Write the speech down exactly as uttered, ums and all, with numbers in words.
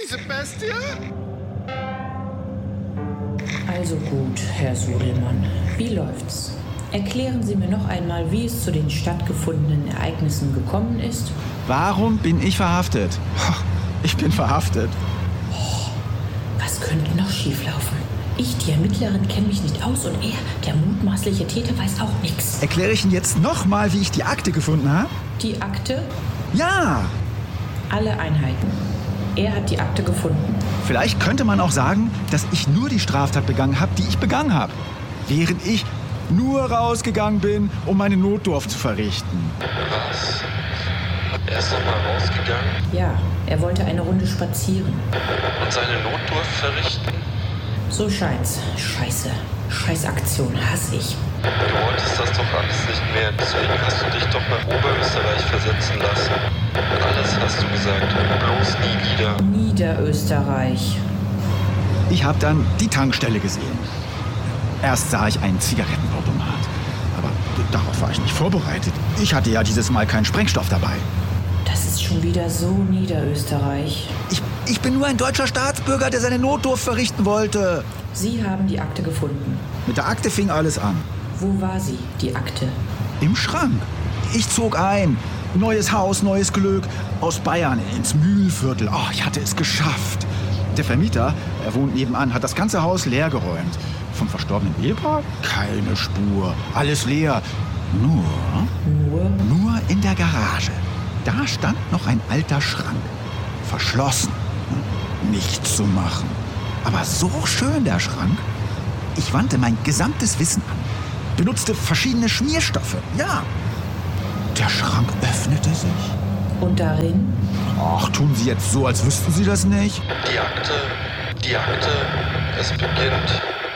diese Bestie? Also gut, Herr Sudelmann. Wie läuft's? Erklären Sie mir noch einmal, wie es zu den stattgefundenen Ereignissen gekommen ist. Warum bin ich verhaftet? Ich bin verhaftet. Oh, was könnte noch schieflaufen? Ich, die Ermittlerin, kenne mich nicht aus und er, der mutmaßliche Täter, weiß auch nichts. Erkläre ich Ihnen jetzt nochmal, wie ich die Akte gefunden habe? Die Akte? Ja! Alle Einheiten. Er hat die Akte gefunden. Vielleicht könnte man auch sagen, dass ich nur die Straftat begangen habe, die ich begangen habe. Während ich nur rausgegangen bin, um meine Notdurft zu verrichten. Was? Er ist nochmal rausgegangen? Ja, er wollte eine Runde spazieren. Und seine Notdurft verrichten? So scheint's. Scheiße. Scheißaktion, hasse ich. Du wolltest das doch alles nicht mehr. Deswegen hast du dich doch nach Oberösterreich versetzen lassen. Alles hast du gesagt. Bloß nie wieder. Niederösterreich. Ich habe dann die Tankstelle gesehen. Erst sah ich einen Zigarettenautomat. Aber darauf war ich nicht vorbereitet. Ich hatte ja dieses Mal keinen Sprengstoff dabei. Das ist schon wieder so Niederösterreich. Ich, ich bin nur ein deutscher Staatsbürger, der seine Notdurft verrichten wollte. Sie haben die Akte gefunden. Mit der Akte fing alles an. Wo war sie, die Akte? Im Schrank. Ich zog ein. Neues Haus, neues Glück. Aus Bayern ins Mühlviertel. Oh, ich hatte es geschafft. Der Vermieter, er wohnt nebenan, hat das ganze Haus leer geräumt. Vom verstorbenen Ehepaar? Keine Spur. Alles leer. Nur... Nur? Nur in der Garage. Da stand noch ein alter Schrank. Verschlossen. Nichts zu machen. Aber so schön der Schrank. Ich wandte mein gesamtes Wissen an. Benutzte verschiedene Schmierstoffe. Ja. Der Schrank öffnete sich. Und darin? Ach, tun Sie jetzt so, als wüssten Sie das nicht? Die Akte, die Akte, es beginnt.